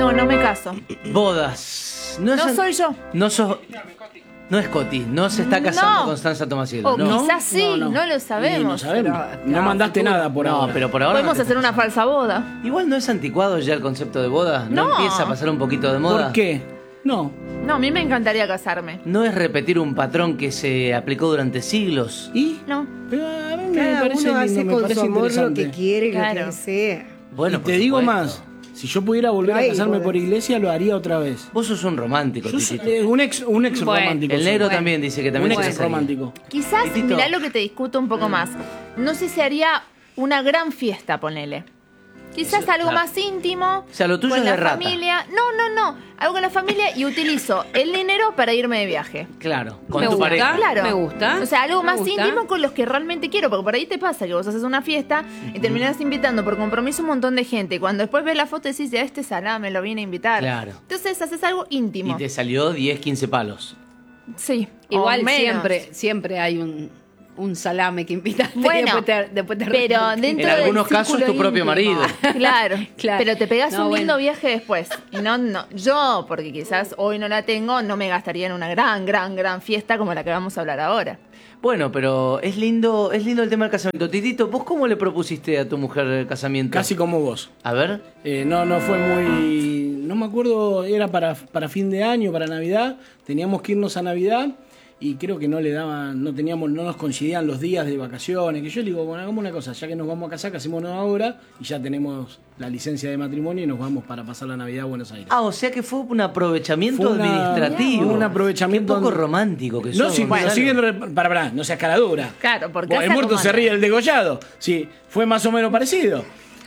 No, no me caso. Bodas. No soy yo. No es Coti, no se está casando Constanza Tomasiello. O quizás sí, no lo sabemos. No sabemos. No mandaste nada por ahora. No, pero por ahora. Podemos hacer una falsa boda. Igual no es anticuado ya el concepto de boda. ¿No No. empieza a pasar un poquito de moda? ¿Por qué? No. No, a mí me encantaría casarme. ¿No es repetir un patrón que se aplicó durante siglos? ¿Y? No. Pero a mí me Cada parece uno lindo, hace me con parece su amor lo interesante. que quiere, Claro. lo que desea. Bueno, Y por te digo supuesto. más. Si yo pudiera volver a Ay, casarme boda. por iglesia, lo haría otra vez. Vos sos un romántico, Yo soy, Titito. un ex Bueno, romántico. El negro soy. también dice que Un también se ex casaría. romántico. Quizás, Titito. mirá lo que te discuto un poco más. No sé si haría una gran fiesta, ponele. Quizás algo claro. más íntimo. O sea, lo tuyo con es la de rata. familia. No. Algo con la familia y utilizo el dinero para irme de viaje. Claro, con Me tu gusta. pareja. Claro. Me gusta. O sea, algo Me más gusta. íntimo con los que realmente quiero. Porque por ahí te pasa que vos haces una fiesta y terminás invitando por compromiso un montón de gente. Y cuando después ves la foto decís, ya este salame lo vine a invitar. Claro. Entonces haces algo íntimo. Y te salió 10, 15 palos. Sí. Igual o menos. siempre hay un salame que invitaste. Bueno, después te pero arrepentís. dentro En algunos del casos círculo tu propio íntimo. marido. Claro, Claro. pero te pegás No, un lindo bueno. viaje después. Y no, yo, porque quizás hoy no la tengo, no me gastaría en una gran fiesta como la que vamos a hablar ahora. Bueno, pero es lindo el tema del casamiento. Titito, ¿vos cómo le propusiste a tu mujer el casamiento? Casi como vos. A ver. No fue muy... No me acuerdo, era para fin de año, para Navidad. Teníamos que irnos a Navidad y creo que no nos coincidían los días de vacaciones. Que yo le digo, bueno, hagamos una cosa, ya que nos vamos a casar, casémonos ahora y ya tenemos la licencia de matrimonio y nos vamos para pasar la Navidad a Buenos Aires. Ah, o sea que fue un aprovechamiento Fue administrativo. un aprovechamiento. Qué poco romántico que No, sos, sí, pero Gonzalo. siguen... Para, no seas cara dura. Claro, porque El muerto se ríe del degollado. Sí, fue más o menos parecido.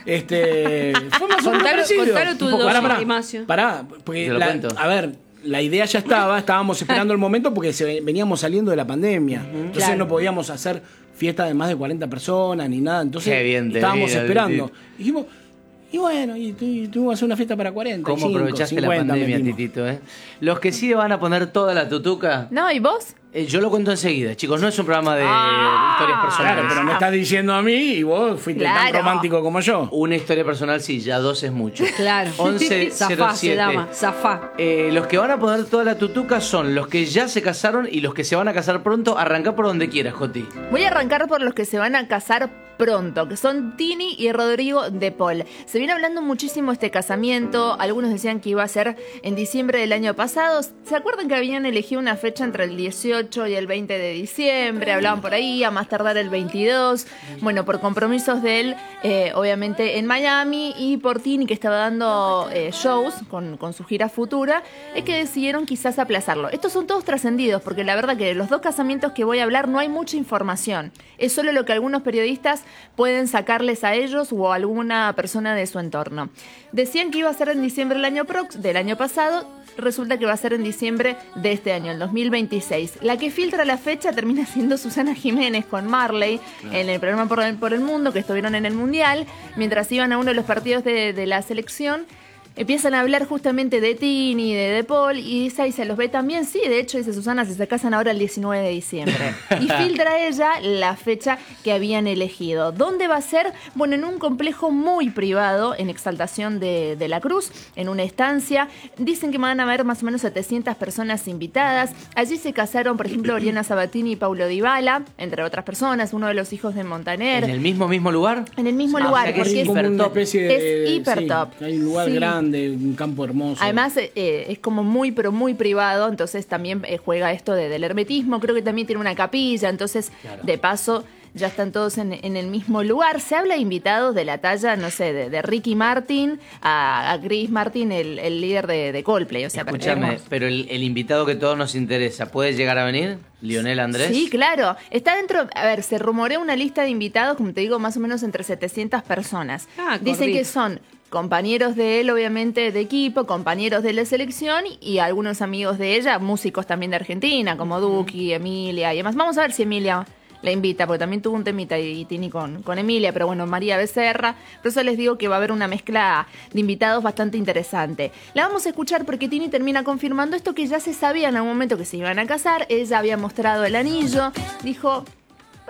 Fue más o menos parecido. Contalo tu Un poco- dosis, Ignacio. Pará, porque Te lo cuento. a ver, la idea ya estábamos esperando el momento porque veníamos saliendo de la pandemia. Entonces Claro. no podíamos hacer fiesta de más de 40 personas ni nada. Entonces Qué bien te estábamos vi, esperando. Titito. Dijimos, y bueno, y tuvimos que hacer una fiesta para 40. ¿Cómo aprovechaste 50 la pandemia, metimos. Titito? Los que sí van a poner toda la tutuca, ¿No? ¿Y vos? yo lo cuento enseguida, chicos. No es un programa de historias personales. Claro, pero me estás diciendo a mí y vos fuiste tan Claro. romántico como yo. Una historia personal, sí, ya 2 es mucho. Claro. 11 Zafá se 07. llama, zafá. Los que van a poner toda la tutuca son los que ya se casaron y los que se van a casar pronto. Arrancá por donde quieras, Joti. Voy a arrancar por los que se van a casar pronto, que son Tini y Rodrigo de Paul. Se viene hablando muchísimo este casamiento, algunos decían que iba a ser en diciembre del año pasado. ¿Se acuerdan que habían elegido una fecha entre el 18 y el 20 de diciembre? Hablaban por ahí, a más tardar el 22. Bueno, por compromisos de él, obviamente en Miami, y por Tini, que estaba dando shows con su gira futura, es que decidieron quizás aplazarlo. Estos son todos trascendidos, porque la verdad que de los dos casamientos que voy a hablar no hay mucha información. Es solo lo que algunos periodistas pueden sacarles a ellos o a alguna persona de su entorno. Decían que iba a ser en diciembre del año pasado. Resulta que va a ser en diciembre de este año, el 2026. La que filtra la fecha termina siendo Susana Jiménez con Marley en el programa por el Mundo, que estuvieron en el Mundial, mientras iban a uno de los partidos de la selección. Empiezan a hablar justamente de Tini, de Paul, y dice, ahí se los ve también. Sí, de hecho, dice Susana, se casan ahora el 19 de diciembre. Y filtra ella la fecha que habían elegido. ¿Dónde va a ser? Bueno, en un complejo muy privado, en Exaltación de la Cruz, en una estancia. Dicen que van a haber más o menos 700 personas invitadas. Allí se casaron, por ejemplo, Oriana Sabatini y Paulo Dybala, entre otras personas, uno de los hijos de Montaner. ¿En el mismo lugar? En el mismo Ah, lugar, o sea que es porque como una hipertop. especie de... es hiper sí, top. hay un lugar Sí. grande, un campo hermoso. Además, es como muy, pero muy privado, entonces también juega esto del hermetismo. Creo que también tiene una capilla, entonces, Claro. de paso, ya están todos en el mismo lugar. Se habla de invitados de la talla, no sé, de Ricky Martin a Chris Martin, el líder de Coldplay. O sea, Escúchame, pero el invitado que todos nos interesa, ¿puede llegar a venir? ¿Lionel Andrés? Sí, claro. Está dentro, a ver, se rumorea una lista de invitados, como te digo, más o menos entre 700 personas. Ah, Dicen corrito. que son compañeros de él, obviamente, de equipo, compañeros de la selección y algunos amigos de ella, músicos también de Argentina, como Duki, Emilia y demás. Vamos a ver si Emilia la invita, porque también tuvo un temita y Tini con Emilia, pero bueno, María Becerra. Por eso les digo que va a haber una mezcla de invitados bastante interesante. La vamos a escuchar porque Tini termina confirmando esto que ya se sabía en algún momento, que se iban a casar. Ella había mostrado el anillo, dijo...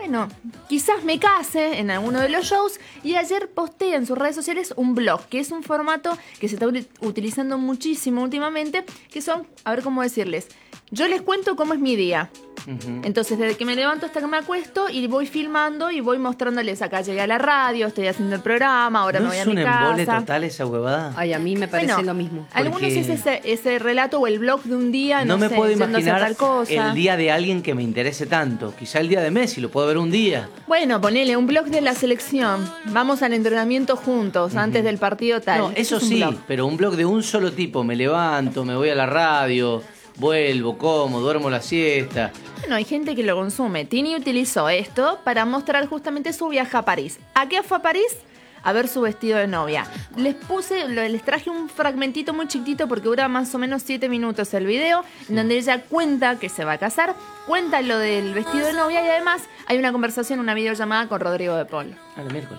bueno, quizás me case en alguno de los shows. Y ayer postea en sus redes sociales un blog, que es un formato que se está utilizando muchísimo últimamente, que son, a ver cómo decirles, yo les cuento cómo es mi día. Entonces, desde que me levanto hasta que me acuesto y voy filmando y voy mostrándoles, acá llegué a la radio, estoy haciendo el programa, ahora me voy a mi casa. ¿No es un embole total esa huevada? Ay, a mí me parece lo mismo. Algunos Porque es ese relato o el blog de un día, no no me sé, puedo yendo a hacer imaginar tal cosa. el día de alguien que me interese tanto. Quizá el día de Messi, lo puedo ver un día. Bueno, ponele un blog de la selección. Vamos al entrenamiento juntos, antes del partido tal. No, Ese eso es un sí, blog. pero un blog de un solo tipo. Me levanto, me voy a la radio, vuelvo, como, duermo la siesta. Bueno, hay gente que lo consume. Tini utilizó esto para mostrar justamente su viaje a París. ¿A qué fue a París? A ver su vestido de novia. Les traje un fragmentito muy chiquitito porque dura más o menos 7 minutos el video, en donde ella cuenta que se va a casar, cuenta lo del vestido de novia y además hay una conversación, una videollamada con Rodrigo de Paul. A la miércoles.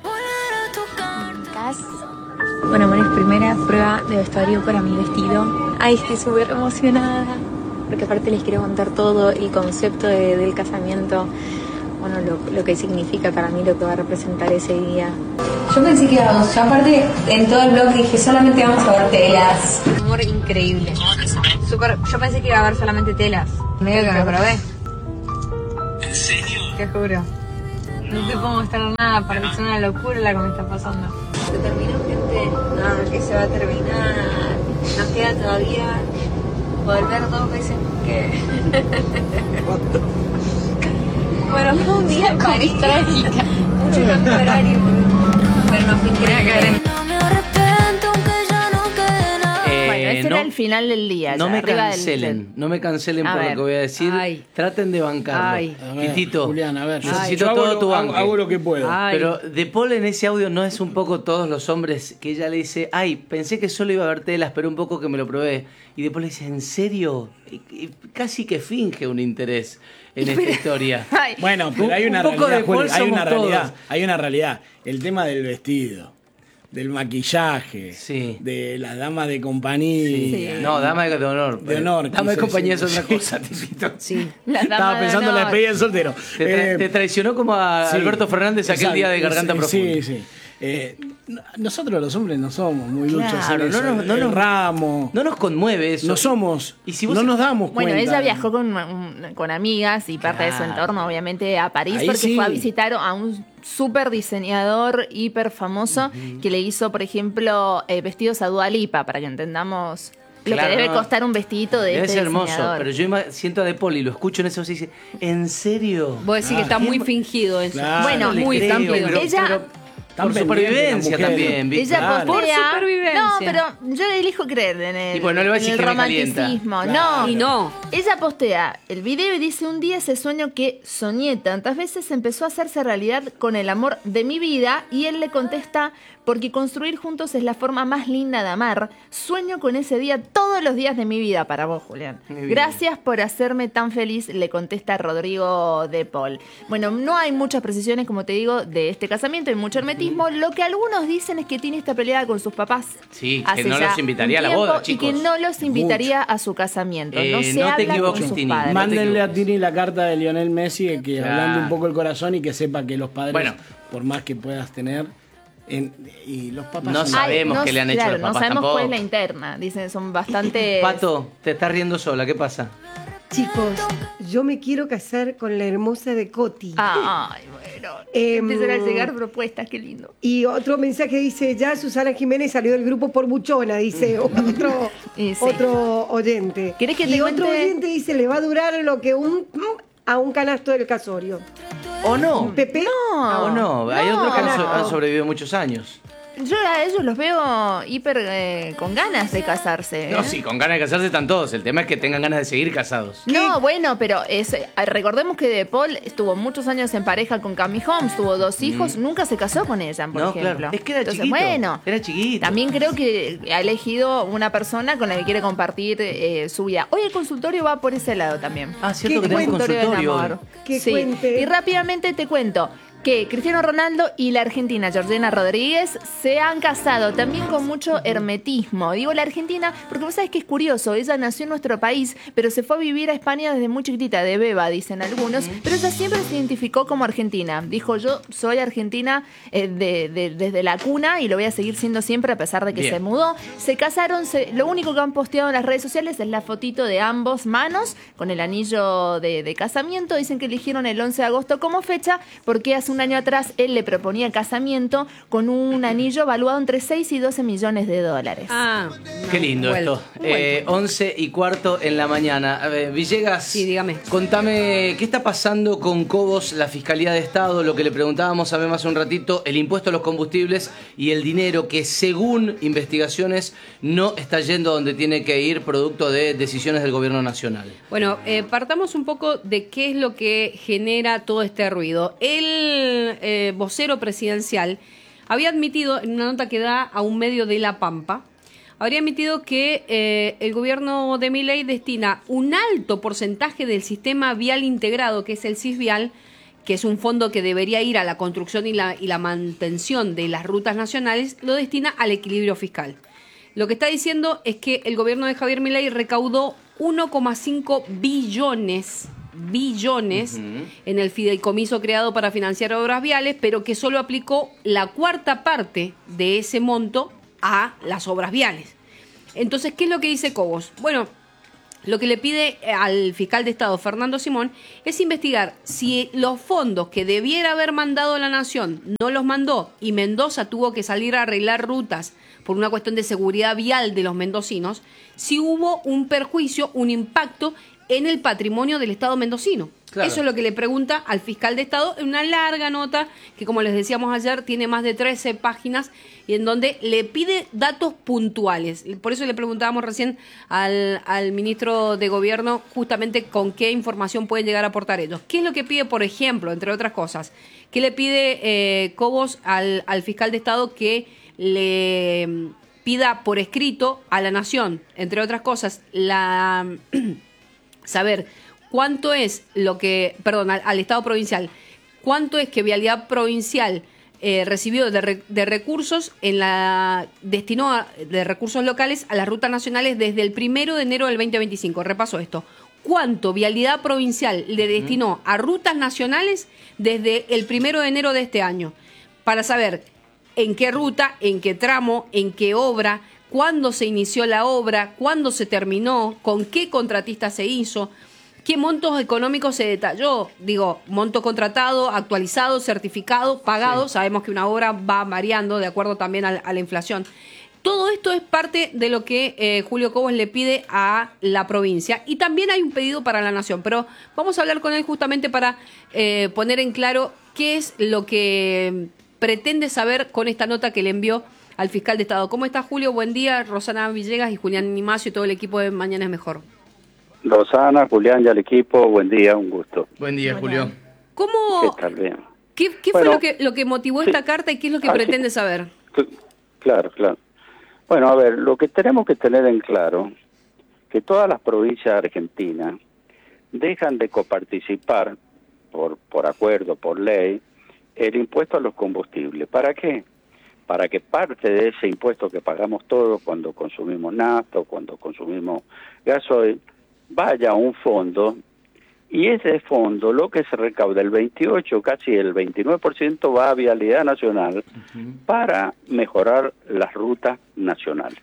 Bueno, amores, primera prueba de vestuario para mi vestido. Ay, estoy súper emocionada. Porque aparte les quiero contar todo el concepto del casamiento. Bueno, lo que significa para mí, lo que va a representar ese día. Yo pensé que íbamos, yo aparte en todo el blog dije solamente vamos a ver telas. Amor increíble. Súper, yo pensé que iba a haber solamente telas. Medio que me probé. ¿En serio? Te juro. No te puedo mostrar nada, parece una locura la que me está pasando. Se terminó, gente. No, que se va a terminar. Nos queda todavía volver 2 veces que... Bueno, fue un día en París trágica. Mucho cambio de horario, pero no fue increíble. Bueno, ese era el final del día. No ya, me arriba cancelen, no me cancelen A por ver. lo que voy a decir. Ay. Traten de bancarlo. Ay. A ver, Titito, Julián, a ver, necesito yo hago todo lo- tu hago, banque. hago lo que puedo. Ay. Pero De Paul en ese audio no es un poco todos los hombres que ella le dice, ay, pensé que solo iba a haber telas, pero un poco que me lo probé. Y De Paul le dice, ¿en serio? Y casi que finge un interés en esta historia. Ay, Bueno, pero hay una Un poco realidad, de Paul Juli, hay una somos realidad, todos. hay una realidad. El tema del vestido, del maquillaje, Sí. de la dama de compañía. No, dama de honor. De honor, Dama de quise compañía es decir. otra cosa, Titito. Sí. la dama Estaba de pensando en la honor. despedida del soltero. Te traicionó como a Sí, Alberto Fernández aquel exacto, día de Garganta sí, Profunda. Sí, sí. Nosotros los hombres no somos muy luchos Claro, en eso. no El nos- ramo. No nos conmueve eso. No somos. Y si vos- no nos damos Bueno, cuenta. ella viajó con amigas y parte de su Claro. entorno, obviamente, a París, Ahí porque sí. fue a visitar a un súper diseñador hiper famoso que le hizo, por ejemplo, vestidos a Dua Lipa, para que entendamos lo Claro, que debe no. costar un vestidito de Debe este ser hermoso, diseñador. pero yo siento a De Paul y lo escucho en esa voz y dice, ¿en serio? Vos decís que está muy fingido eso. Claro, Bueno, le muy creo, fingido. pero- Ella- pero Tan por pendiente supervivencia la mujer. también, ¿viste? Ella Claro. postea. Por supervivencia. No, pero yo elijo creer en el, Y pues no le va a en decir el que me calienta. romanticismo. Claro. No. Y no. Ella postea el video y dice: un día ese sueño que soñé tantas veces empezó a hacerse realidad con el amor de mi vida. Y él le contesta: porque construir juntos es la forma más linda de amar. Sueño con ese día todos los días de mi vida. Para vos, Julián. Muy bien. Gracias por hacerme tan feliz, le contesta Rodrigo de Paul. Bueno, no hay muchas precisiones, como te digo, de este casamiento, hay mucho hermetismo. Lo que algunos dicen es que tiene esta pelea con sus papás. Sí, que hace no ya los invitaría un a la boda, tiempo, y que chicos. no los invitaría a su casamiento. No se no te habla equivoques, con sus Tini. padres. Mándenle a equivoques. Tini la carta de Lionel Messi, que Claro. hablando un poco el corazón y que sepa que los padres, Bueno. por más que puedas tener, y los papás No son- sabemos qué le han hecho claro, los papás no sabemos tampoco. cuál es la interna. Dicen, son bastante... Pato, te estás riendo sola, ¿qué pasa? Chicos, yo me quiero casar con la hermosa de Coti. Ay, bueno. Empiezan a llegar propuestas, qué lindo. Y otro mensaje dice, ya Susana Jiménez salió del grupo por buchona, dice otro, Y sí. otro oyente. ¿Querés que y te otro cuente? oyente dice, le va a durar lo que a un canasto del casorio. ¿O no? Pepe, ¿O no? Hay No. otros que han, No. han sobrevivido muchos años. Yo a ellos los veo hiper con ganas de casarse. ¿eh? No, sí, con ganas de casarse están todos. El tema es que tengan ganas de seguir casados. No, bueno, pero recordemos que De Paul estuvo muchos años en pareja con Cami Holmes, tuvo 2 hijos, nunca se casó con ella, por No, ejemplo. claro. Es que era Entonces, chiquito. bueno, Era chiquito. también creo que ha elegido una persona con la que quiere compartir su vida. Hoy el consultorio va por ese lado también. Ah, cierto ¿Qué que tenemos Consultorio del consultorio hoy. amor. Que Sí. cuente. Y rápidamente te cuento que Cristiano Ronaldo y la argentina Georgina Rodríguez se han casado, también con mucho hermetismo. Digo la Argentina porque vos sabés que es curioso, ella nació en nuestro país, pero se fue a vivir a España desde muy chiquitita, de beba, dicen algunos, pero ella siempre se identificó como argentina. Dijo, yo soy argentina desde la cuna y lo voy a seguir siendo siempre a pesar de que se mudó. Se casaron, lo único que han posteado en las redes sociales es la fotito de ambos manos con el anillo de casamiento. Dicen que eligieron el 11 de agosto como fecha porque hace un año atrás él le proponía casamiento con un anillo valuado entre 6 y 12 millones de dólares. Qué lindo esto. 11:15 en la mañana. A ver, Villegas, sí, dígame. Contame, ¿qué está pasando con Cobos, la Fiscalía de Estado? Lo que le preguntábamos a Mema hace un ratito, el impuesto a los combustibles y el dinero que según investigaciones no está yendo donde tiene que ir producto de decisiones del gobierno nacional. Bueno, partamos un poco de qué es lo que genera todo este ruido. El vocero presidencial había admitido en una nota que da a un medio de La Pampa, habría admitido que el gobierno de Milei destina un alto porcentaje del sistema vial integrado, que es el SISVial, que es un fondo que debería ir a la construcción y la mantención de las rutas nacionales, lo destina al equilibrio fiscal. Lo que está diciendo es que el gobierno de Javier Milei recaudó 1,5 billones en el fideicomiso creado para financiar obras viales, pero que solo aplicó la cuarta parte de ese monto a las obras viales. Entonces, ¿qué es lo que dice Cobos? Bueno, lo que le pide al fiscal de Estado, Fernando Simón, es investigar si los fondos que debiera haber mandado la Nación no los mandó y Mendoza tuvo que salir a arreglar rutas por una cuestión de seguridad vial de los mendocinos, si hubo un perjuicio, un impacto en el patrimonio del Estado mendocino. Claro. Eso es lo que le pregunta al fiscal de Estado en una larga nota que, como les decíamos ayer, tiene más de 13 páginas y en donde le pide datos puntuales. Por eso le preguntábamos recién al ministro de Gobierno justamente con qué información pueden llegar a aportar ellos. ¿Qué es lo que pide, por ejemplo, entre otras cosas? ¿Qué le pide Cobos al fiscal de Estado que le pida por escrito a la Nación, entre otras cosas, saber cuánto es lo que, al Estado provincial, cuánto es que Vialidad Provincial recibió de recursos destinó de recursos locales a las rutas nacionales desde el 1 de enero del 2025. Repaso esto. ¿Cuánto Vialidad Provincial le destinó a rutas nacionales desde el 1 de enero de este año? Para saber en qué ruta, en qué tramo, en qué obra, cuándo se inició la obra, cuándo se terminó, con qué contratista se hizo, qué montos económicos se detalló. Digo, monto contratado, actualizado, certificado, pagado. Sí. Sabemos que una obra va variando de acuerdo también a la inflación. Todo esto es parte de lo que Julio Cobos le pide a la provincia. Y también hay un pedido para la Nación. Pero vamos a hablar con él justamente para poner en claro qué es lo que pretende saber con esta nota que le envió al fiscal de Estado. ¿Cómo está, Julio? Buen día. Rosana Villegas y Julián Nimacio y todo el equipo de Mañana es Mejor. Rosana, Julián y al equipo, buen día, un gusto. Buen día, Julio. ¿Cómo? ¿Qué tal? Bien. ¿Qué bueno, fue lo que motivó esta carta y qué es lo que pretende saber? Claro. Bueno, a ver, lo que tenemos que tener en claro, que todas las provincias argentinas dejan de coparticipar, por acuerdo, por ley, el impuesto a los combustibles. ¿Para qué? Para que parte de ese impuesto que pagamos todos cuando consumimos nafta o cuando consumimos gasoil, vaya a un fondo, y ese fondo, lo que se recauda, el 28, casi el 29% va a Vialidad Nacional para mejorar las rutas nacionales.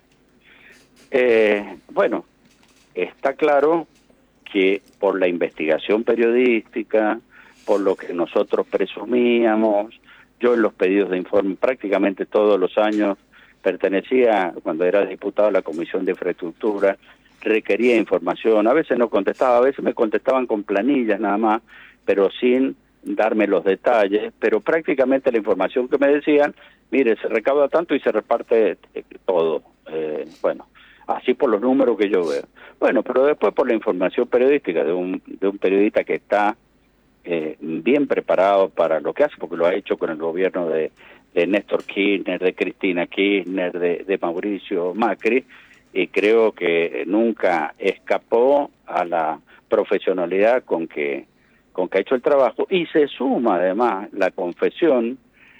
Bueno, está claro que por la investigación periodística, por lo que nosotros presumíamos, yo en los pedidos de informe prácticamente todos los años pertenecía, cuando era diputado, a la Comisión de Infraestructura, requería información, a veces no contestaba, a veces me contestaban con planillas nada más, pero sin darme los detalles, pero prácticamente la información que me decían, mire, se recauda tanto y se reparte todo, bueno, así por los números que yo veo. Bueno, pero después por la información periodística de un periodista que está bien preparado para lo que hace, porque lo ha hecho con el gobierno de Néstor Kirchner, de Cristina Kirchner, de Mauricio Macri, y creo que nunca escapó a la profesionalidad con que con que ha hecho el trabajo, y se suma además la confesión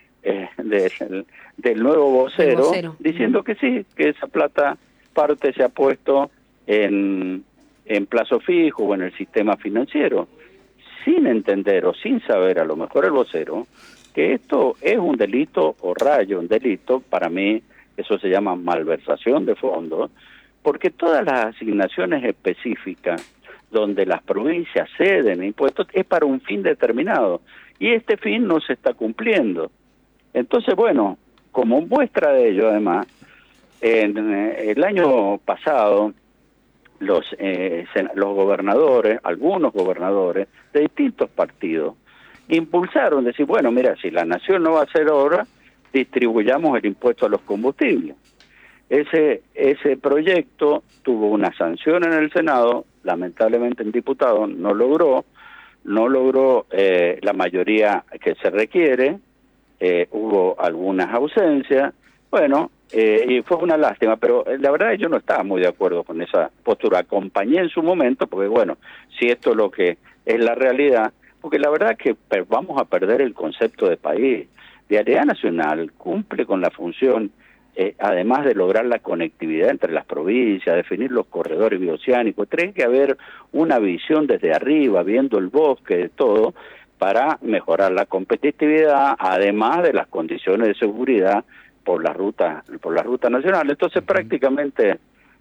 del nuevo vocero, diciendo que sí, que esa plata parte se ha puesto en plazo fijo o en el sistema financiero, sin entender o sin saber, a lo mejor el vocero, que esto es un delito o rayo, un delito, para mí eso se llama malversación de fondos, porque todas las asignaciones específicas donde las provincias ceden impuestos es para un fin determinado, y este fin no se está cumpliendo. Entonces, bueno, como muestra de ello, además, en el año pasado, los gobernadores, algunos gobernadores de distintos partidos, impulsaron, decir, bueno, mira, si la nación no va a hacer obra, distribuyamos el impuesto a los combustibles. Ese proyecto tuvo una sanción en el Senado, lamentablemente el diputado no logró la mayoría que se requiere, hubo algunas ausencias, bueno, y fue una lástima, pero la verdad yo no estaba muy de acuerdo con esa postura. Acompañé en su momento, porque bueno, si esto es lo que es la realidad, porque la verdad es que vamos a perder el concepto de país. Vialidad Nacional cumple con la función, además de lograr la conectividad entre las provincias, definir los corredores bioceánicos, tiene que haber una visión desde arriba, viendo el bosque, de todo, para mejorar la competitividad, además de las condiciones de seguridad por la ruta nacional. Entonces prácticamente,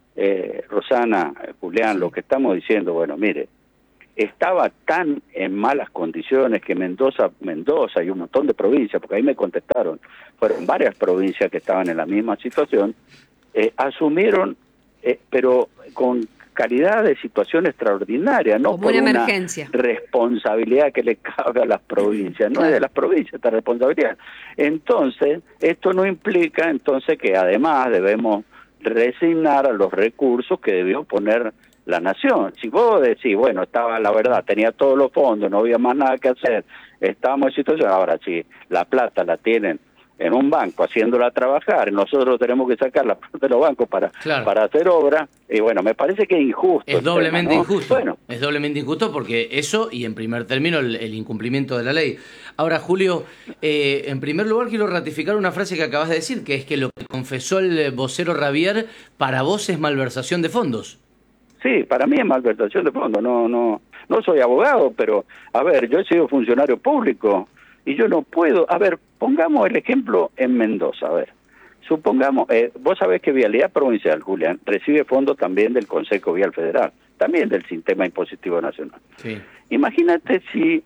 Rosana, Julián, lo que estamos diciendo, bueno, mire, estaba tan en malas condiciones que Mendoza y un montón de provincias, porque ahí me contestaron, fueron varias provincias que estaban en la misma situación, asumieron, pero con calidad de situación extraordinaria, no como por una una emergencia, responsabilidad que le cabe a las provincias, no es de las provincias esta responsabilidad. Entonces, esto no implica entonces que además debemos resignar a los recursos que debió poner la nación. Si vos decís, bueno, estaba, la verdad, tenía todos los fondos, no había más nada que hacer, estábamos en situación, ahora sí, la plata la tienen en un banco haciéndola trabajar, nosotros tenemos que sacar la plata de los bancos para hacer obra, y bueno, me parece que es injusto. Es doblemente injusto. Bueno. Es doblemente injusto porque eso, y en primer término, el incumplimiento de la ley. Ahora, Julio, en primer lugar quiero ratificar una frase que acabas de decir, que es que lo que confesó el vocero Ravier, para vos es malversación de fondos. Sí, para mí es malversación de fondos, no soy abogado, pero, a ver, yo he sido funcionario público, y yo no puedo, a ver, pongamos el ejemplo en Mendoza, a ver, supongamos, vos sabés que Vialidad Provincial, Julián, recibe fondos también del Consejo Vial Federal, también del Sistema Impositivo Nacional. Sí. Imagínate si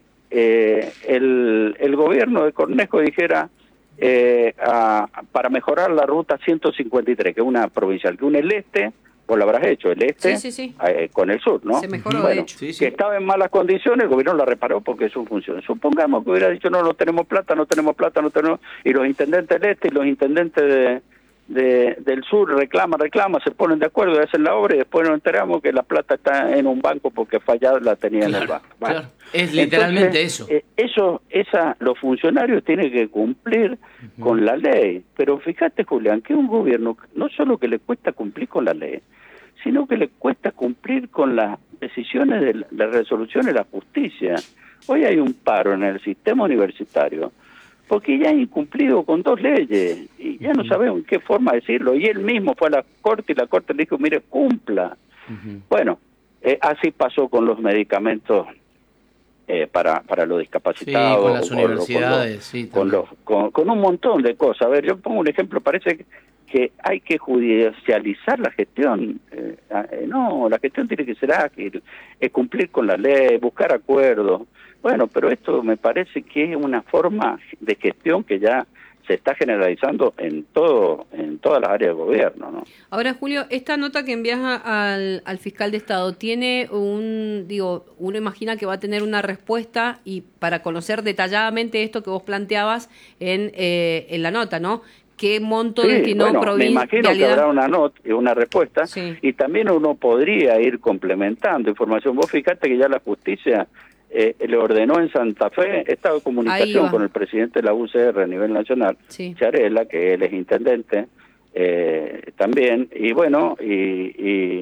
el gobierno de Cornejo dijera, para mejorar la ruta 153, que es una provincial, que une el este, vos lo habrás hecho, el este con el sur, ¿no? Se mejoró, bueno, de hecho. Que estaba en malas condiciones, el gobierno la reparó porque eso funciona. Supongamos que hubiera dicho, no tenemos plata, y los intendentes del este y los intendentes del sur reclaman, se ponen de acuerdo y hacen la obra, y después nos enteramos que la plata está en un banco porque fallado la tenía en el banco. Bueno, claro. Es literalmente los funcionarios tienen que cumplir con la ley, pero fíjate, Julián, que un gobierno no solo que le cuesta cumplir con la ley, sino que le cuesta cumplir con las decisiones de la resolución de la justicia. Hoy hay un paro en el sistema universitario porque ya ha incumplido con 2 leyes y ya no sabemos en qué forma decirlo, y él mismo fue a la Corte y la Corte le dijo, mire, cumpla. Bueno, así pasó con los medicamentos para los discapacitados, con las universidades, con un montón de cosas. A ver, yo pongo un ejemplo, parece que hay que judicializar la gestión. No, la gestión tiene que ser ágil, cumplir con la ley, buscar acuerdos. Bueno, pero esto me parece que es una forma de gestión que ya se está generalizando en todas las áreas de gobierno, ¿no? Ahora, Julio, esta nota que envías al fiscal de Estado tiene uno imagina que va a tener una respuesta, y para conocer detalladamente esto que vos planteabas en la nota, ¿no? ¿Qué monto destinó provincia? Me imagino que habrá una respuesta, y también uno podría ir complementando información. Vos fíjate que ya la justicia le ordenó en Santa Fe, estaba en comunicación con el presidente de la UCR a nivel nacional, Charela, que él es intendente también, y bueno, y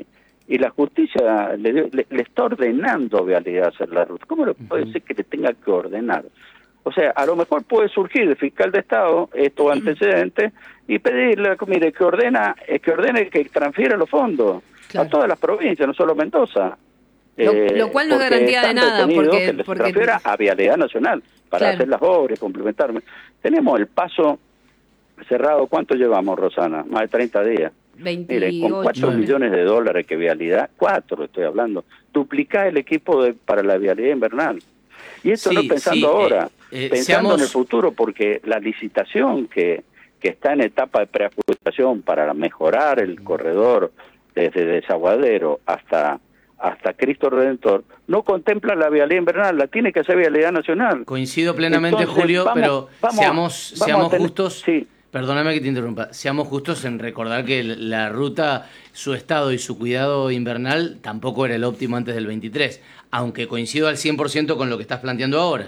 y la justicia le está ordenando a Vialidad hacer la ruta. ¿Cómo le puede ser que le tenga que ordenar? O sea, a lo mejor puede surgir el fiscal de Estado estos antecedentes y pedirle, mire, que ordene que transfiera los fondos a todas las provincias, no solo Mendoza. Lo cual no es garantía de nada, porque transfiera a Vialidad Nacional para hacer las obras, complementarme. Tenemos el paso cerrado, ¿cuánto llevamos, Rosana? Más de 30 días. 28. Mire, con 4 millones de dólares que Vialidad, 4 estoy hablando, duplicá el equipo para la Vialidad invernal. Y esto no pensando ahora, pensando en el futuro, porque la licitación que está en etapa de preadjudicación para mejorar el corredor desde Desaguadero hasta Cristo Redentor, no contempla la Vialidad invernal, la tiene que hacer Vialidad Nacional. Coincido plenamente, entonces, Julio, pero seamos justos. Sí. Perdóname que te interrumpa. Seamos justos en recordar que la ruta, su estado y su cuidado invernal tampoco era el óptimo antes del 23, aunque coincido al 100% con lo que estás planteando ahora.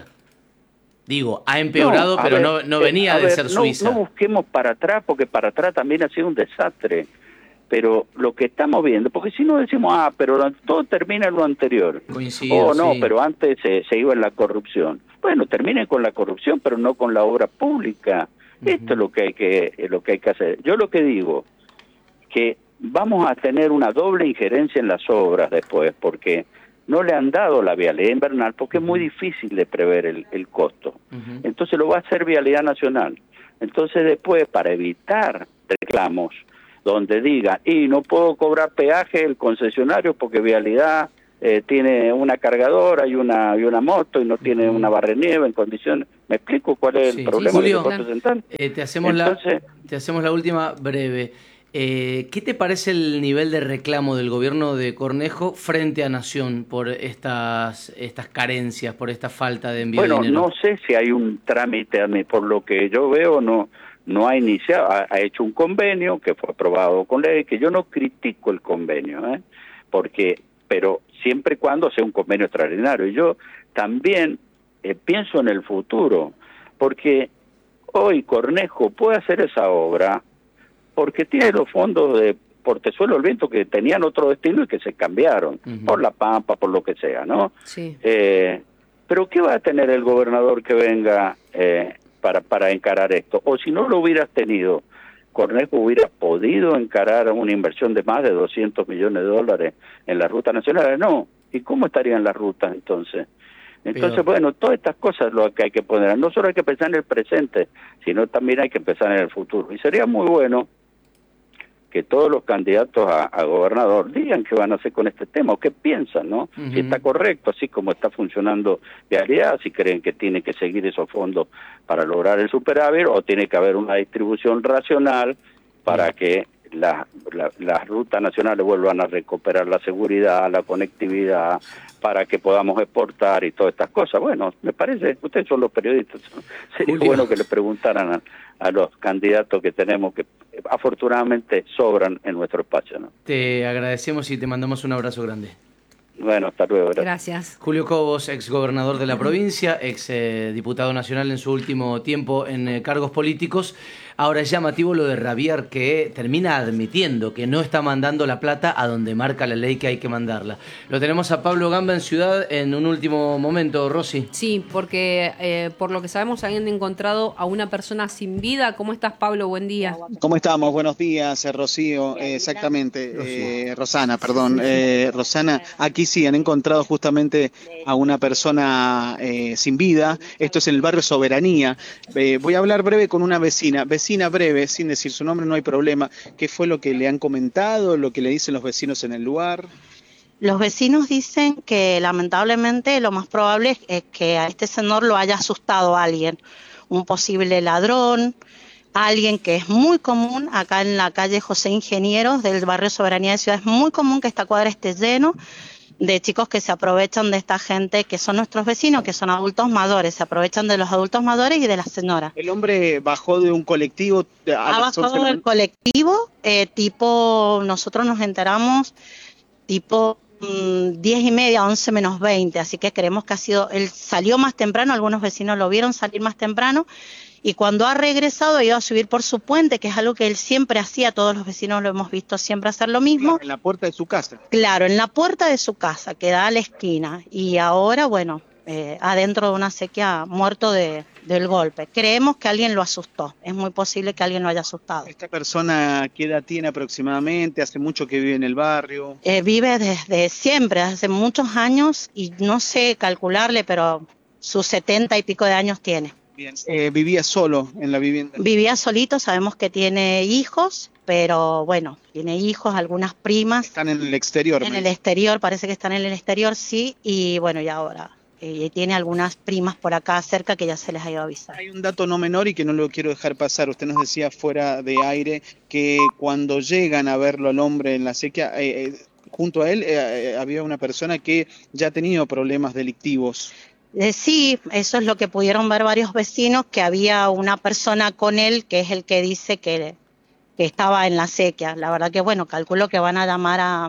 Digo, ha empeorado, pero no venía de ser Suiza. No busquemos para atrás, porque para atrás también ha sido un desastre. Pero lo que estamos viendo, porque si no decimos, pero todo termina en lo anterior. Coincido, sí. Pero antes se iba en la corrupción. Bueno, terminen con la corrupción, pero no con la obra pública. Esto es lo que hay que hacer. Yo lo que digo, que vamos a tener una doble injerencia en las obras después, porque no le han dado la Vialidad invernal, porque es muy difícil de prever el costo. Entonces lo va a hacer Vialidad Nacional. Entonces después, para evitar reclamos, donde diga, y no puedo cobrar peaje el concesionario porque Vialidad tiene una cargadora y una moto y no tiene una barrenieve en condiciones. ¿Me explico cuál es el problema? Julio, que presentar? Te hacemos la última breve. ¿Qué te parece el nivel de reclamo del gobierno de Cornejo frente a Nación por estas carencias, por esta falta de envío de dinero? Bueno, no sé si hay un trámite, por lo que yo veo, no ha iniciado, ha hecho un convenio que fue aprobado con ley, que yo no critico el convenio, pero siempre y cuando sea un convenio extraordinario. Y yo también pienso en el futuro, porque hoy Cornejo puede hacer esa obra porque tiene los fondos de Portezuelo del Viento que tenían otro destino y que se cambiaron, por La Pampa, por lo que sea, ¿no? Sí. Pero ¿qué va a tener el gobernador que venga para encarar esto? O si no lo hubieras tenido, Cornejo hubiera podido encarar una inversión de más de 200 millones de dólares en la ruta nacional. No. ¿Y cómo estarían las rutas entonces? Entonces, bueno, todas estas cosas es lo que hay que poner. No solo hay que pensar en el presente, sino también hay que pensar en el futuro. Y sería muy bueno que todos los candidatos a gobernador digan qué van a hacer con este tema o qué piensan, ¿no? Si está correcto, así como está funcionando Vialidad, si creen que tiene que seguir esos fondos para lograr el superávit o tiene que haber una distribución racional para que las rutas nacionales vuelvan a recuperar la seguridad, la conectividad, para que podamos exportar y todas estas cosas. Bueno, me parece, ustedes son los periodistas, ¿no? Sería bueno que le preguntaran a los candidatos que tenemos, que afortunadamente sobran en nuestro espacio, ¿no? Te agradecemos y te mandamos un abrazo grande. Bueno, hasta luego. Gracias. Julio Cobos, ex gobernador de la provincia, ex diputado nacional en su último tiempo en cargos políticos. Ahora es llamativo lo de Rabier, que termina admitiendo que no está mandando la plata a donde marca la ley que hay que mandarla. Lo tenemos a Pablo Gamba en Ciudad en un último momento, Rosy. Sí, porque por lo que sabemos habían encontrado a una persona sin vida. ¿Cómo estás, Pablo? Buen día. ¿Cómo estamos? Buenos días, Rocío. Exactamente, Rosana, perdón. Rosana, aquí sí han encontrado justamente a una persona sin vida. Esto es en el barrio Soberanía. Voy a hablar breve con una vecina breve, sin decir su nombre, no hay problema. ¿Qué fue lo que le han comentado, lo que le dicen los vecinos en el lugar? Los vecinos dicen que lamentablemente lo más probable es que a este señor lo haya asustado alguien, un posible ladrón, alguien que es muy común acá en la calle José Ingenieros del barrio Soberanía de Ciudad. Es muy común que esta cuadra esté lleno de chicos que se aprovechan de esta gente, que son nuestros vecinos, que son adultos mayores, se aprovechan de los adultos mayores y de las señoras. ¿El hombre bajó de un colectivo? Ha bajado del colectivo, nosotros nos enteramos, tipo 10:30, 11 menos 20, así que creemos que él salió más temprano, algunos vecinos lo vieron salir más temprano, y cuando ha regresado ha ido a subir por su puente, que es algo que él siempre hacía, todos los vecinos lo hemos visto siempre hacer lo mismo. Claro, en la puerta de su casa. Claro, en la puerta de su casa, que da a la esquina, y ahora, bueno, adentro de una acequia muerto del golpe. Creemos que alguien lo asustó, es muy posible que alguien lo haya asustado. ¿Esta persona qué edad tiene aproximadamente? ¿Hace mucho que vive en el barrio? Vive desde siempre, hace muchos años, y no sé calcularle, pero sus 70 y pico de años tiene. Bien. ¿Vivía solo en la vivienda? Vivía solito, sabemos que tiene hijos, pero bueno, tiene hijos, algunas primas. ¿Están en el exterior? En el exterior, parece que están en el exterior, sí, y bueno, y ahora tiene algunas primas por acá cerca que ya se les ha ido a avisar. Hay un dato no menor y que no lo quiero dejar pasar. Usted nos decía fuera de aire que cuando llegan a verlo al hombre en la acequia, junto a él había una persona que ya ha tenido problemas delictivos. Sí, eso es lo que pudieron ver varios vecinos, que había una persona con él que es el que dice que estaba en la acequia. La verdad que bueno, calculo que van a llamar a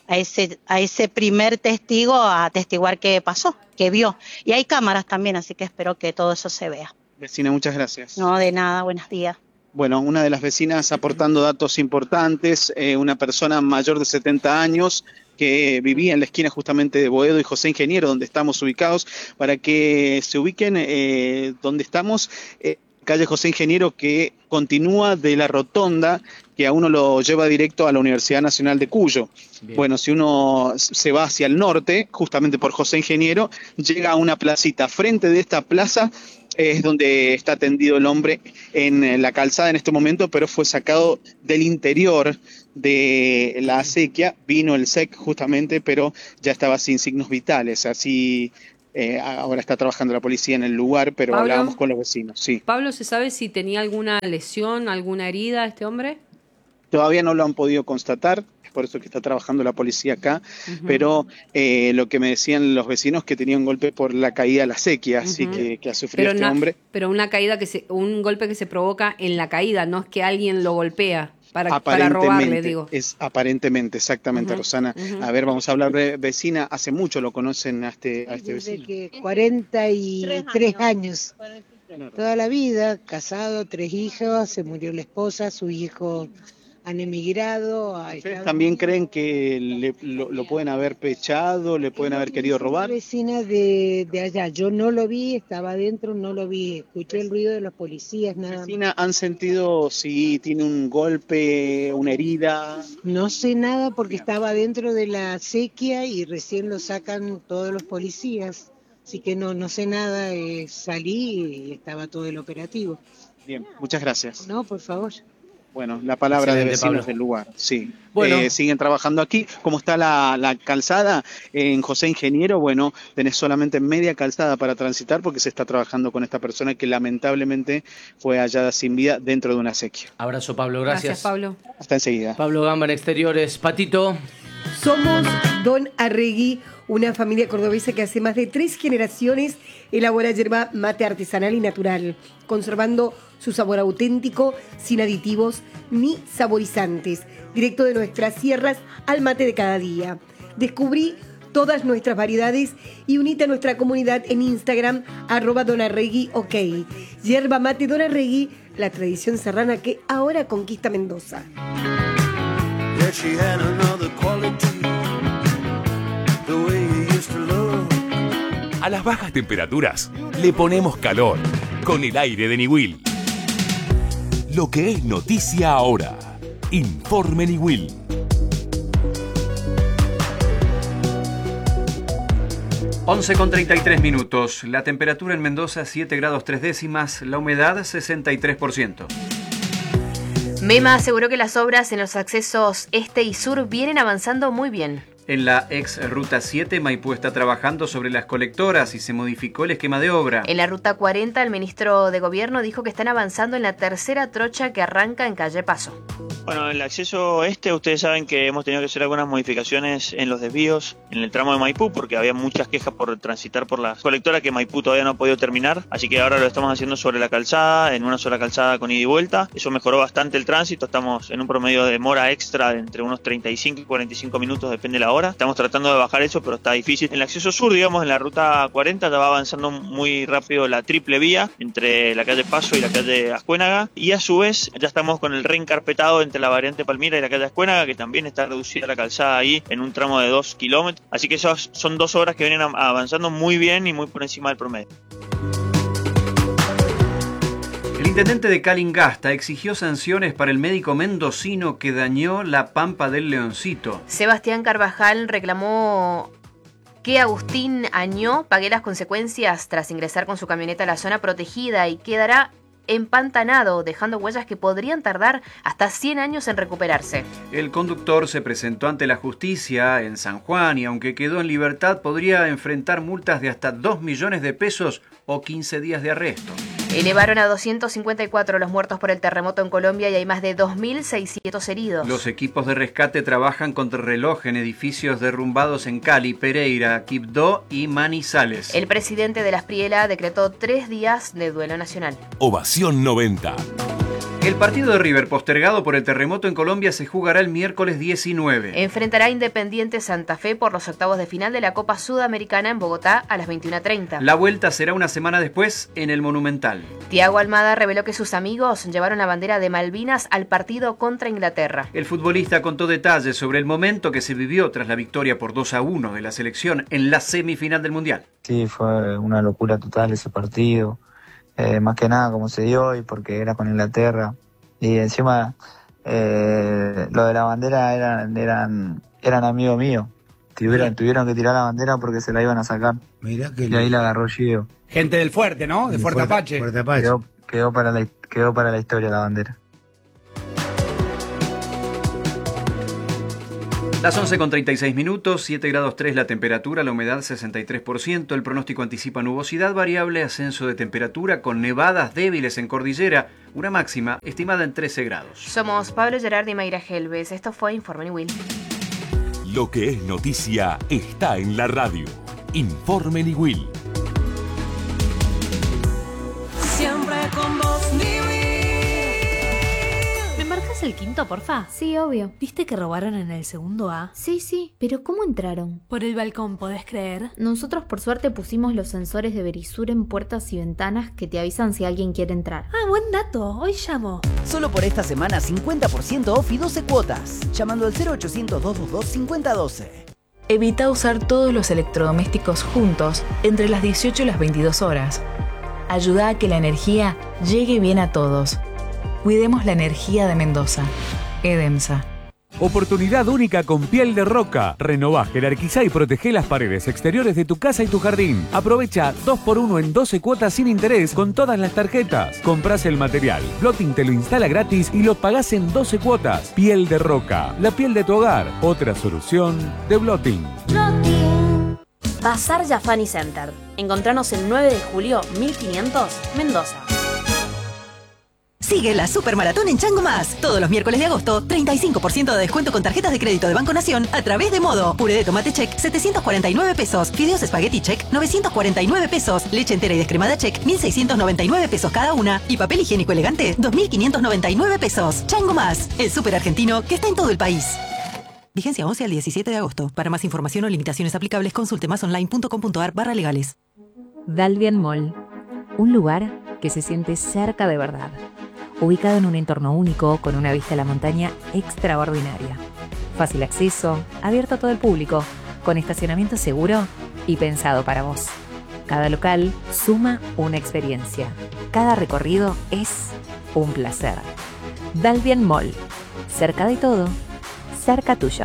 ese primer testigo a atestiguar qué pasó, qué vio. Y hay cámaras también, así que espero que todo eso se vea. Vecina, muchas gracias. No, de nada, buenos días. Bueno, una de las vecinas aportando datos importantes, una persona mayor de 70 años que vivía en la esquina justamente de Boedo y José Ingeniero, donde estamos ubicados, para que se ubiquen donde estamos, calle José Ingeniero, que continúa de la rotonda que a uno lo lleva directo a la Universidad Nacional de Cuyo. Bien. Bueno, si uno se va hacia el norte, justamente por José Ingeniero, llega a una placita. Frente de esta plaza es donde está tendido el hombre en la calzada en este momento, pero fue sacado del interior de la acequia. Vino el SEC justamente, pero ya estaba sin signos vitales. Así ahora está trabajando la policía en el lugar, pero Pablo, hablábamos con los vecinos. Sí. Pablo, ¿se sabe si tenía alguna lesión, alguna herida este hombre? Todavía no lo han podido constatar, es por eso que está trabajando la policía acá, pero lo que me decían los vecinos que tenía un golpe por la caída de la acequia, así que ha sufrido este hombre. Pero una caída un golpe que se provoca en la caída, no es que alguien lo golpea para robarle, digo. Es aparentemente, exactamente, Rosana. A ver, vamos a hablar de vecina, hace mucho lo conocen a este vecino. Desde que 43 años. Toda la vida, casado, 3 hijos, se murió la esposa, su hijo han emigrado. ¿Ustedes también creen que lo pueden haber pechado, le pueden haber querido robar? Vecina de allá, yo no lo vi, estaba adentro, no lo vi, escuché el ruido de los policías, nada Vecina, más. ¿han sentido si tiene un golpe, una herida? No sé nada porque estaba dentro de la acequia y recién lo sacan todos los policías, así que no sé nada, salí y estaba todo el operativo. Bien, muchas gracias. No, por favor. Bueno, la palabra de vecinos Pablo. del lugar, sí. Bueno. Siguen trabajando aquí. ¿Cómo está la calzada en José Ingeniero? Bueno, tenés solamente media calzada para transitar porque se está trabajando con esta persona que lamentablemente fue hallada sin vida dentro de una acequia. Abrazo, Pablo, gracias. Pablo. Hasta enseguida. Pablo Gamba en Exteriores. Patito. Somos Don Arregui, una familia cordobesa que hace más de 3 generaciones elabora yerba mate artesanal y natural, conservando su sabor auténtico, sin aditivos ni saborizantes, directo de nuestras sierras al mate de cada día. Descubrí todas nuestras variedades y unite a nuestra comunidad en Instagram, @donarregui.ok. Yerba mate Don Arregui, la tradición serrana que ahora conquista Mendoza. A las bajas temperaturas le ponemos calor con el aire de Niwil. Lo que es noticia ahora. Informe Niwil. Con 33 minutos. La temperatura en Mendoza 7 grados 3 décimas, la humedad 63%. MEMA aseguró que las obras en los accesos este y sur vienen avanzando muy bien. En la ex Ruta 7, Maipú está trabajando sobre las colectoras y se modificó el esquema de obra. En la Ruta 40, el ministro de Gobierno dijo que están avanzando en la tercera trocha que arranca en calle Paso. Bueno, el acceso ustedes saben que hemos tenido que hacer algunas modificaciones en los desvíos en el tramo de Maipú porque había muchas quejas por transitar por la colectora que Maipú todavía no ha podido terminar, así que ahora lo estamos haciendo sobre la calzada, en una sola calzada con ida y vuelta. Eso mejoró bastante el tránsito, estamos en un promedio de demora extra de entre unos 35 y 45 minutos, depende de la hora. Estamos tratando de bajar eso, pero está difícil. En el acceso sur, digamos, en la ruta 40 ya va avanzando muy rápido la triple vía entre la calle Paso y la calle Ascuénaga, y a su vez ya estamos con el reencarpetado entre la variante Palmira y la calle Ascuénaga, que también está reducida la calzada ahí en un tramo de 2 kilómetros. Así que esas son 2 obras que vienen avanzando muy bien y muy por encima del promedio. El intendente de Calingasta exigió sanciones para el médico mendocino que dañó la Pampa del Leoncito. Sebastián Carvajal reclamó que Agustín Añó pague las consecuencias tras ingresar con su camioneta a la zona protegida y quedará empantanado, dejando huellas que podrían tardar hasta 100 años en recuperarse. El conductor se presentó ante la justicia en San Juan y aunque quedó en libertad podría enfrentar multas de hasta 2 millones de pesos o 15 días de arresto. Elevaron a 254 los muertos por el terremoto en Colombia y hay más de 2.600 heridos. Los equipos de rescate trabajan contra reloj en edificios derrumbados en Cali, Pereira, Quibdó y Manizales. El presidente de la Espriela decretó 3 días de duelo nacional. Ovación 90. El partido de River, postergado por el terremoto en Colombia, se jugará el miércoles 19. Enfrentará a Independiente Santa Fe por los octavos de final de la Copa Sudamericana en Bogotá a las 21:30. La vuelta será una semana después en el Monumental. Thiago Almada reveló que sus amigos llevaron la bandera de Malvinas al partido contra Inglaterra. El futbolista contó detalles sobre el momento que se vivió tras la victoria por 2-1 de la selección en la semifinal del Mundial. Sí, fue una locura total ese partido. Más que nada como se dio y porque era con Inglaterra. Y encima lo de la bandera eran amigos míos. Tuvieron que tirar la bandera porque se la iban a sacar. Mirá que y ahí la agarró Gio. Gente del Fuerte, ¿no? De Fuerte Apache. Fuerte Apache. Quedó para la historia la bandera. Las 11:36 minutos, 7 grados 3 la temperatura, la humedad 63%, el pronóstico anticipa nubosidad variable, ascenso de temperatura con nevadas débiles en cordillera, una máxima estimada en 13 grados. Somos Pablo Gerardi y Mayra Helves, esto fue Informe Niwil. Lo que es noticia está en la radio. Informe Niwil. Siempre con vos, Niwil. ¿Me marcas el quinto, porfa? Sí, obvio. ¿Viste que robaron en el segundo A? Sí, pero ¿cómo entraron? Por el balcón, ¿podés creer? Nosotros por suerte pusimos los sensores de Verisur en puertas y ventanas que te avisan si alguien quiere entrar. Ah, buen dato. Hoy llamo. Solo por esta semana 50% off y 12 cuotas. Llamando al 0800-222-5012. Evita usar todos los electrodomésticos juntos entre las 18 y las 22 horas. Ayuda a que la energía llegue bien a todos. Cuidemos la energía de Mendoza. EDEMSA. Oportunidad única con Piel de Roca. Renová, jerarquizá y protegé las paredes exteriores de tu casa y tu jardín. Aprovecha 2x1 en 12 cuotas sin interés con todas las tarjetas. Comprás el material, Blotting te lo instala gratis y lo pagás en 12 cuotas. Piel de Roca, la piel de tu hogar. Otra solución de Blotting. Bazar Jafani Center. Encontranos el 9 de julio 1500, Mendoza. Sigue la Supermaratón en Chango Más. Todos los miércoles de agosto, 35% de descuento con tarjetas de crédito de Banco Nación a través de Modo. Puré de tomate check, 749 pesos. Fideos espagueti check, 949 pesos. Leche entera y descremada check, 1.699 pesos cada una. Y papel higiénico elegante, 2.599 pesos. Chango Más, el súper argentino que está en todo el país. Vigencia 11 al 17 de agosto. Para más información o limitaciones aplicables, consulte másonline.com.ar/legales. Dalvian Mall. Un lugar que se siente cerca de verdad. Ubicado en un entorno único, con una vista a la montaña extraordinaria. Fácil acceso, abierto a todo el público, con estacionamiento seguro y pensado para vos. Cada local suma una experiencia. Cada recorrido es un placer. Dalvian Mall. Cerca de todo, cerca tuyo.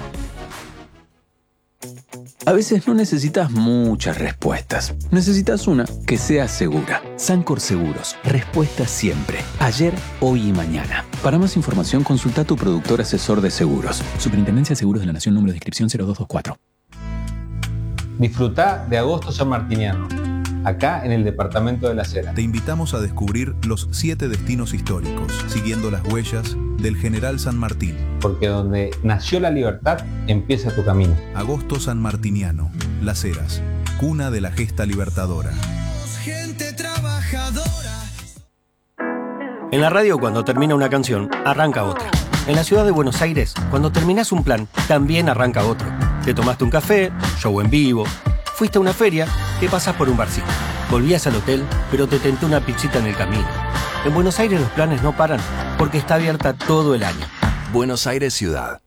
A veces no necesitas muchas respuestas. Necesitas una que sea segura. Sancor Seguros. Respuesta siempre. Ayer, hoy y mañana. Para más información, consulta a tu productor asesor de seguros. Superintendencia de Seguros de la Nación, número de inscripción 0224. Disfrutá de agosto sanmartiniano. acá en el departamento de Las Heras. Te invitamos a descubrir los 7 destinos históricos, siguiendo las huellas del General San Martín. Porque donde nació la libertad, empieza tu camino. Agosto sanmartiniano, Las Heras, cuna de la gesta libertadora. Gente trabajadora. En la radio, cuando termina una canción, arranca otra. En la ciudad de Buenos Aires, cuando terminás un plan, también arranca otro. Te tomaste un café, show en vivo, fuiste a una feria, te pasás por un barcito. Volvías al hotel, pero te tentó una pizzita en el camino. En Buenos Aires los planes no paran, porque está abierta todo el año. Buenos Aires Ciudad.